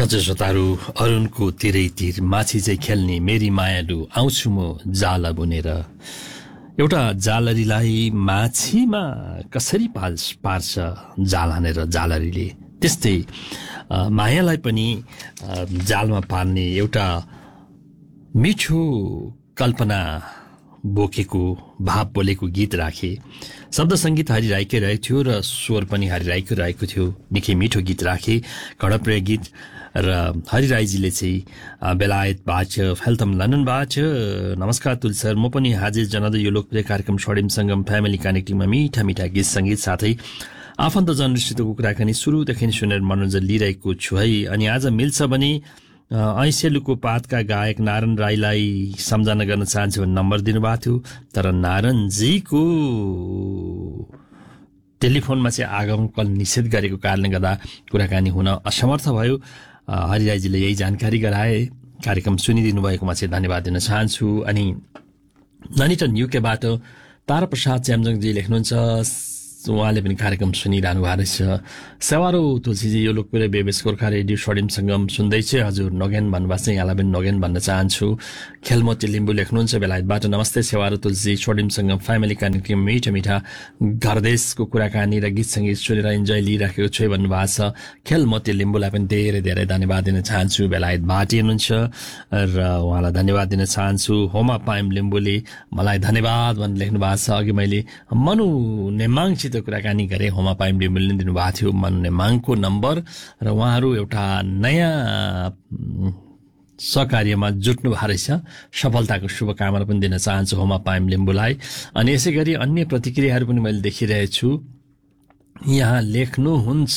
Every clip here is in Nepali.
हजुर श्रोताहरू, अरुणको तिरै तिर माछी चाहिँ खेल्ने मेरी मायालु आउँछु म जाल बुनेर। एउटा जालरीलाई माछीमा कसरी पार्छ जाल हानेर जालरीले, त्यस्तै मायालाई पनि जालमा पार्ने एउटा मिठो कल्पना बोकेको भाव बोलेको गीत राखे। शब्द सङ्गीत हरि राईकै रहेको थियो र स्वर पनि हरि राईकै रहेको थियो। निकै मिठो गीत राखे, घडप्रिय गीत। र हरि राईजीले चाहिँ बेलायतबाट, फेल्थम लन्डनबाट नमस्कार तुल सर, म पनि हाजिर जनाउँदै यो लोकप्रिय कार्यक्रम स्वर्णिम सङ्गम फ्यामिली कनेक्टिङमा मिठा मिठा गीत सङ्गीत साथै आफन्तजनसितको कुराकानी सुरुदेखि सुनेर मनोरञ्जन लिइरहेको छु है। अनि आज मिल्छ भने ऐसेलुको पातका गायक नारायण राईलाई सम्झना गर्न चाहन्छु भने नम्बर दिनुभएको थियो, तर नारायणजीको टेलिफोनमा चाहिँ आगमन कल निषेध गरेको कारणले गर्दा कुराकानी हुन असमर्थ भयो। हरिराईजीले यही जानकारी गराए। कार्यक्रम सुनिदिनु भएकोमा चाहिँ धन्यवाद दिन चाहन्छु। अनि ननिटन युकेबाट ताराप्रसाद च्याम्जङजी लेख्नुहुन्छ, उहाँले पनि कार्यक्रम सुनिरहनु भएको रहेछ। सेवारो तुलसीजी, यो लोकप्रिय बेबेस गोर्खा रेडियो स्वर्णिम सङ्गम सुन्दैछ हजुर, नगेन भन्नुभएको छ, यहाँलाई पनि नगेन भन्न चाहन्छु। खेलमती लिम्बू लेख्नुहुन्छ बेलायतबाट, नमस्ते सेवारो तुलसी, स्वर्णिम सङ्गम फ्यामिली कनेक्टिङ मिठा मिठा घरदेशको कुराकानी र गीत सङ्गीत सुनेर इन्जोय लिइराखेको छु भन्नुभएको छ। खेलमती लिम्बूलाई पनि धेरै धेरै धन्यवाद दिन चाहन्छु, बेलायतबाट हुनुहुन्छ र उहाँलाई धन्यवाद दिन चाहन्छु। होमा पाइम लिम्बूले मलाई धन्यवाद भनेर लेख्नु भएको छ। अघि मैले मनु नेमाङसित कुराकानी गरे, होमा पाइम लिम्बूले दिनुभएको थियो मनु नेमाङको नम्बर, र उहाँहरू एउटा नयाँ सहकार्यमा जुट्नु भएको रहेछ। सफलताको शुभकामना पनि दिन चाहन्छु होमा पाइम लिम्बूलाई। अनि यसै गरी अन्य प्रतिक्रियाहरू पनि मैले देखिरहेको छु। यहाँ लेख्नुहुन्छ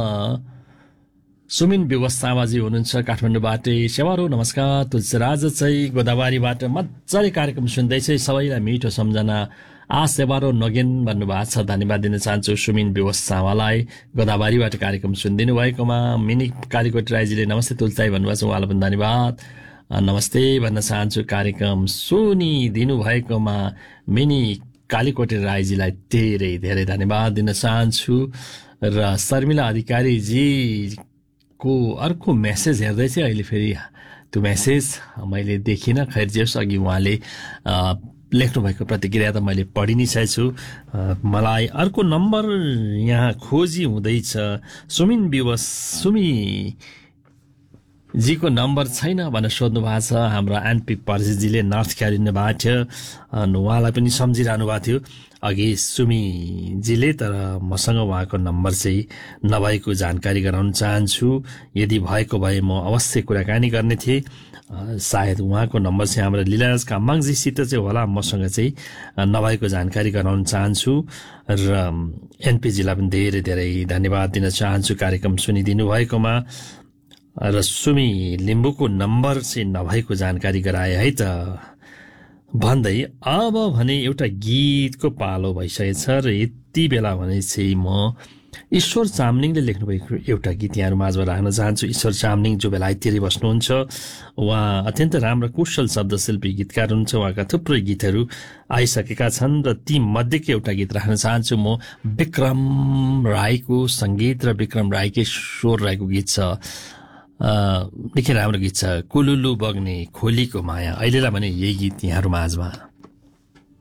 सुमिन व्यवस्थाबाजी हुनुहुन्छ काठमाडौँबाटै, सेवारो नमस्कार तुलसीराज चाहिँ गोदावारीबाट मजाले कार्यक्रम सुन्दैछ, सबैलाई मिठो सम्झना सेवारो नगेन भन्नुभएको छ, धन्यवाद दिन चाहन्छु सुमिन व्यवस्थावालाई गोदावारीबाट कार्यक्रम सुनिदिनु भएकोमा। मिनी कालीकोट राईजीले नमस्ते तुलसाई भन्नुभएको छ, उहाँलाई पनि धन्यवाद नमस्ते भन्न चाहन्छु। कार्यक्रम सुनिदिनु भएकोमा मिनी कालीकोटे राईजीलाई धेरै धेरै धन्यवाद दिन चाहन्छु। र शर्मिला अधिकारीजीको अर्को मेसेज हेर्दैछ अहिले, फेरि त्यो मेसेज मैले देखिनँ, खैर जेस अघि उहाँले लेख्नुभएको प्रतिक्रिया त मैले पढि नै सकेछु। मलाई अर्को नम्बर यहाँ खोजी हुँदैछ, सुमीजीको नम्बर छैन भनेर सोध्नु भएको छ हाम्रो एनपी पर्जीजीले नर्थ क्यारोलिनाबाट। उहाँलाई पनि सम्झिरहनु भएको थियो अघि सुमीजीले, तर मसँग उहाँको नम्बर चाहिँ नभएको जानकारी गराउन चाहन्छु। यदि भएको भए म अवश्य कुराकानी गर्ने थिएँ। सायद उहाँको नम्बर चाहिँ हाम्रो लीलाराज काम्बाङजीसित चाहिँ होला, मसँग चाहिँ नभएको जानकारी गराउन चाहन्छु। र एनपीजीलाई पनि धेरै धेरै धन्यवाद दिन चाहन्छु कार्यक्रम सुनिदिनु भएकोमा। र सुमी लिम्बूको नम्बर चाहिँ नभएको जानकारी गराए है त भन्दै अब भने एउटा गीतको पालो भइसकेछ र यति बेला भने चाहिँ म ईश्वर चामलिङले लेख्नुभएको एउटा गीत यहाँहरू माझमा राख्न चाहन्छु। ईश्वर चामलिङ जो बेलायततिर बस्नुहुन्छ, उहाँ अत्यन्त राम्रो कुशल शब्दशिल्पी गीतकार हुनुहुन्छ। उहाँका थुप्रै गीतहरू आइसकेका छन् र ती मध्येको एउटा गीत राख्न चाहन्छु म। विक्रम राईको सङ्गीत र विक्रम राईकै स्वर रहेको गीत छ, निकै राम्रो गीत छ, कुलुलु बग्ने खोलीको माया। अहिलेलाई भने यही गीत यहाँहरू माझमा।